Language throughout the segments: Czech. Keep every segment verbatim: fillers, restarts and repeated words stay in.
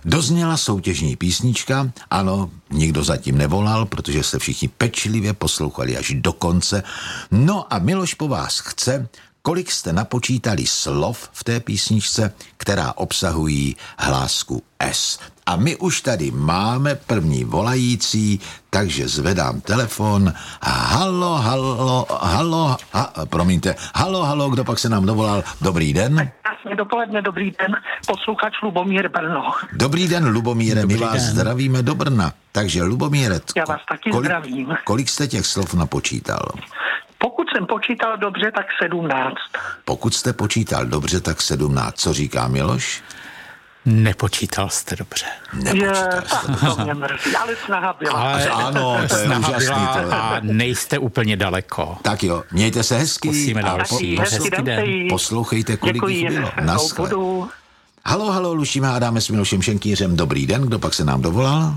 Dozněla soutěžní písnička, ano, nikdo zatím nevolal, protože se všichni pečlivě poslouchali až do konce. No a Miloš po vás chce, kolik jste napočítali slov v té písničce, která obsahují hlásku S. A my už tady máme první volající, takže zvedám telefon. Halo, halo, halo, ha, promiňte, halo, halo, kdo pak se nám dovolal? Dobrý den. Krásně dopoledne, dobrý den, posluchač Lubomír Brno. Dobrý den, Lubomíre, dobrý my vás den. Zdravíme do Brna. Takže Lubomíre, já vás taky kolik, zdravím. Kolik jste těch slov napočítal? Pokud jsem počítal dobře, tak sedmnáct. Pokud jste počítal dobře, tak sedmnáct. Co říká Miloš? Nepočítal jste dobře. Nepočítal je, jste dobře. To mě mrzí, ale snaha byla. Ale ano, to je snaha úžasný. Byla to je. A nejste úplně daleko. Tak jo, mějte se hezky. Musíme další. Po, hezký den. Poslouchejte, kolik Děkuji. jich bylo. Naschle. Halo, halo, Lušíme, hádáme s Milošem Šenkýřem. Dobrý den, kdo pak se nám dovolal?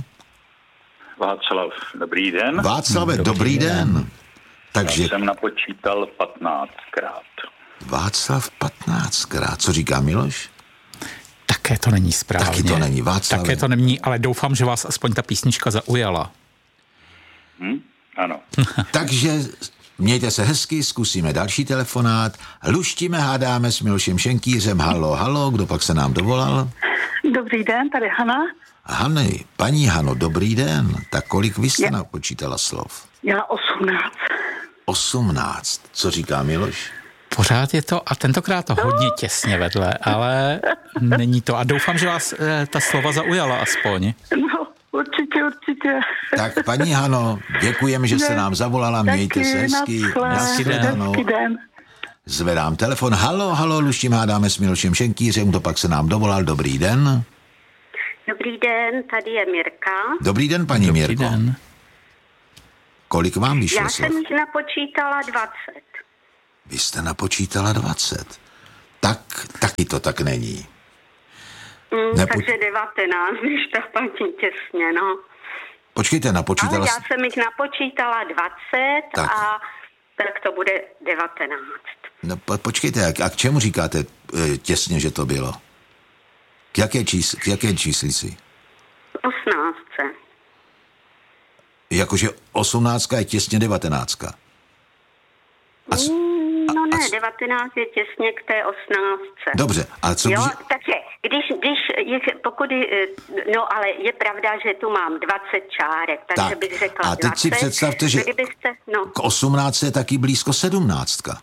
Václav, dobrý den. Václave, dobrý, dobrý den. den. Takže... Já jsem napočítal patnáctkrát. Václav patnáctkrát. Co říká Miloš? Také to není správně. Taky to není, Václav. Také to není, ale doufám, že vás aspoň ta písnička zaujala. Hm? Ano. Takže mějte se hezky, zkusíme další telefonát. Luštíme, hádáme s Milošem Šenkýřem. Halo, halo, kdo pak se nám dovolal? Dobrý den, tady Hana. Hany, paní Hano, dobrý den. Tak kolik vy jste Je. napočítala slov? Já osmnáct. osmnáct. Co říká Miloš? Pořád je to, a tentokrát to hodně těsně vedle, ale není to. A doufám, že vás e, ta slova zaujala aspoň. No, určitě, určitě. Tak, paní Hano, děkujeme, že jste nám zavolala, mějte se hezky. Naschledanou. Zvedám telefon. Halo, halo, Luštím, hádáme s Milošem Šenkýřem, kdo pak se nám dovolal. Dobrý den. Dobrý den, tady je Mirka. Dobrý den, paní Dobrý Mirko. Den. Kolik vám vyšlo Já slov? jsem jich napočítala dvacet. Vy jste napočítala dvacet. Tak, taky to tak není. Mm, Nepo... Takže devatenáct, když ta paní těsně, no. Počkejte, napočítala... Ale já jsem jich napočítala dvacet tak. a tak to bude devatenáct. No po, počkejte, a, a k čemu říkáte e, těsně, že to bylo? K jaké, čís, k jaké číslici? osmnáctce. Jakože osmnáctka je těsně devatenáctka. A, mm, no ne, a, devatenáct je těsně k té osmnáctce. Dobře, a co... Jo, Když... takže když, když jich, pokud, no ale je pravda, že tu mám dvacet čárek, takže tak, bych řekla a teď dvacet. si představte, že kdybyste, no. k osmnáctce je taky blízko sedmnáctka.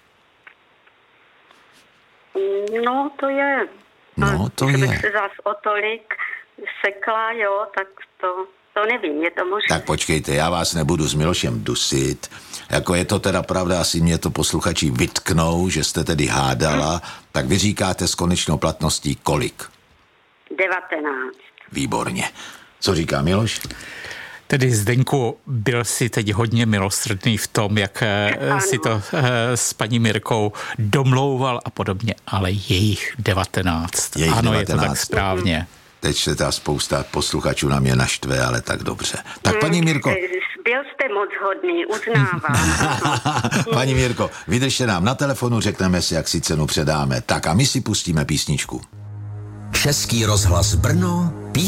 No, to je... No, to Kdybych je. se zas o tolik sekla, jo, tak to, to nevím, je to možné. Tak počkejte, já vás nebudu s Milošem dusit. Jako je to teda pravda, asi mě to posluchači vytknou, že jste tedy hádala, hmm. tak vy říkáte s konečnou platností kolik? devatenáct. Výborně. Co říká Miloš? Tedy Zdeňku, byl si teď hodně milosrdný v tom, jak ano. si to s paní Mirkou domlouval a podobně, ale jejich devatenáct. Jejich ano, devatenáct. Je to tak správně. Teď se ta spousta posluchačů na mě naštve, ale tak dobře. Tak paní Mirko... Byl jste moc hodný, uznávám. Paní Mirko, vydržte nám na telefonu, řekneme si, jak si cenu předáme. Tak a my si pustíme písničku. Český rozhlas Brno